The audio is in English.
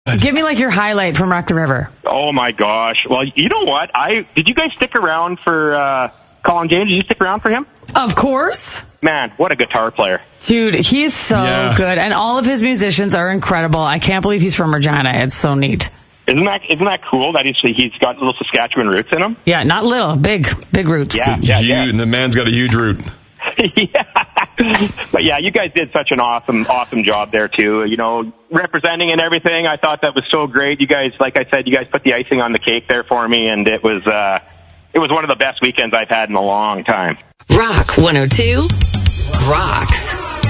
Give me like your highlight from Rock the River. Oh my gosh. Well, you know what? Did you guys stick around for Colin James? Did you stick around for him? Of course. Man, what a guitar player. Dude, he's so good. And all of his musicians are incredible. I can't believe he's from Regina. It's so neat. Isn't that cool that he's got little Saskatchewan roots in him? Yeah, not little, big roots. Yeah. And the man's got a huge root. Yeah. But yeah, you guys did such an awesome job there too. You know, representing and everything. I thought that was so great. You guys, like I said, you guys put the icing on the cake there for me, and it was one of the best weekends I've had in a long time. Rock 102 rocks.